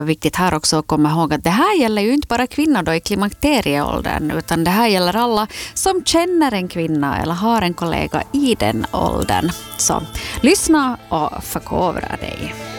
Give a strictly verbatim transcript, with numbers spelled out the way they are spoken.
Viktigt här också att komma ihåg att det här gäller ju inte bara kvinnor då i klimakterieåldern, utan det här gäller alla som känner en kvinna eller har en kollega i den åldern. Så lyssna och förkovra dig.